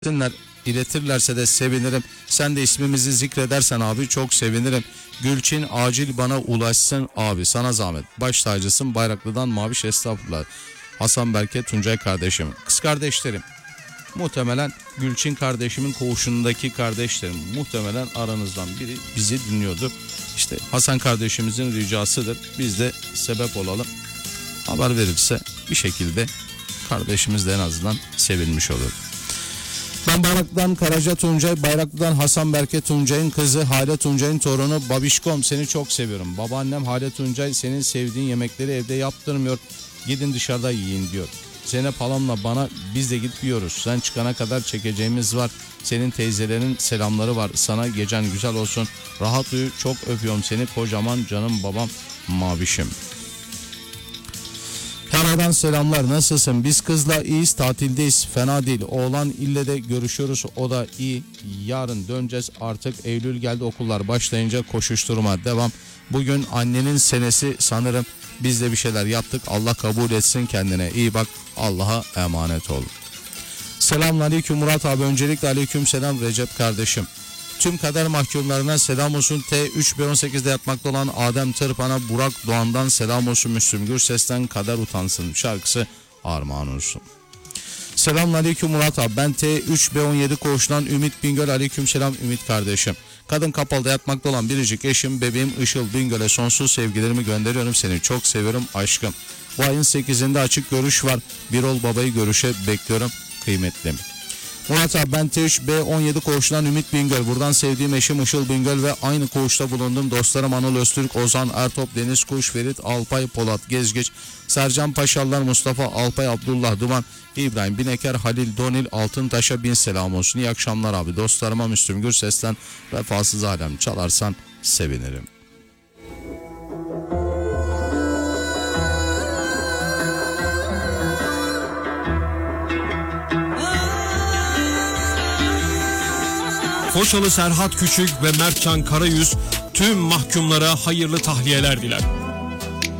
iletirlerse de sevinirim. Sen de ismimizi zikredersen abi çok sevinirim. Gülçin acil bana ulaşsın abi, sana zahmet. Baş tacısın Bayraklı'dan Maviş, estağfurullah. Hasan Berke, Tuncay kardeşim. Kız kardeşlerim. Muhtemelen Gülçin kardeşimin koğuşundaki kardeşlerim. Muhtemelen aranızdan biri bizi dinliyordu. İşte Hasan kardeşimizin ricasıdır. Biz de sebep olalım. Haber verirse bir şekilde kardeşimiz de en azından sevilmiş olur. Ben Bayraklı'dan Karaca Tuncay, Bayraklı'dan Hasan Berke, Tuncay'ın kızı Hale Tuncay'ın torunu. Babişkom, seni çok seviyorum. Babaannem Hale Tuncay senin sevdiğin yemekleri evde yaptırmıyor. Gidin dışarıda yiyin diyor. Zeynep halamla bana biz de gidip yiyoruz. Sen çıkana kadar çekeceğimiz var. Senin teyzelerin selamları var. Sana gecen güzel olsun. Rahat uyu, çok öpüyorum seni. Kocaman canım babam Mavişim. Kanada'dan selamlar, nasılsın? Biz kızla iyiyiz, tatildeyiz, fena değil. Oğlan ille de görüşüyoruz, o da iyi. Yarın döneceğiz artık, Eylül geldi, okullar başlayınca koşuşturma devam. Bugün annenin senesi sanırım, biz de bir şeyler yaptık. Allah kabul etsin, kendine iyi bak, Allah'a emanet ol. Selamünaleyküm Murat abi, öncelikle aleyküm selam Recep kardeşim. Tüm kader mahkumlarına selam olsun. T3B18'de yatmakta olan Adem Tırpan'a, Burak Doğan'dan selam olsun. Müslüm Gürses'ten Kader Utansın şarkısı armağan olsun. Selamünaleyküm Murat abi, ben T3B17 koğuşundan Ümit Bingöl, aleyküm selam Ümit kardeşim. Kadın Kapalı'da yatmakta olan biricik eşim bebeğim Işıl Bingöl'e sonsuz sevgilerimi gönderiyorum. Seni çok seviyorum aşkım. Bu ayın 8'inde açık görüş var. Birol babayı görüşe bekliyorum kıymetlim. Murat abi, ben T3B17 koğuşundan Ümit Bingöl. Buradan sevdiğim eşim Işıl Bingöl ve aynı koğuşta bulundum dostlarım Anıl Öztürk, Ozan Ertop, Deniz Kuş, Ferit Alpay, Polat Gezgeç, Sercan Paşalılar, Mustafa Alpay, Abdullah Duman, İbrahim Bineker, Halil Donil, Altıntaş'a bin selam olsun. İyi akşamlar abi, dostlarıma Müslüm Gürses'ten Vefasız Alem çalarsan sevinirim. Foçalı Serhat Küçük ve Mertcan Karayüz tüm mahkumlara hayırlı tahliyeler diler.